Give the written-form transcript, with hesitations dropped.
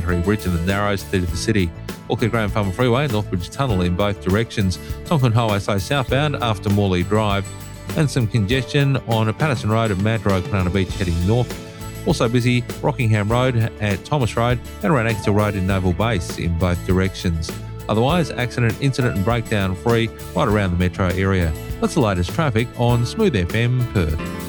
Waikerie Bridge in the Narrows through to the city. Orchid Graham Farmer Freeway, Northbridge Tunnel in both directions. Tonkin Highway Slow southbound after Morley Drive. And some congestion on Patterson Road at Mad Road, Banana Beach heading north. Also busy Rockingham Road at Thomas Road and around Exeter Road in Naval Base in both directions. Otherwise, accident, incident and breakdown free right around the metro area. That's the latest traffic on Smooth FM Perth.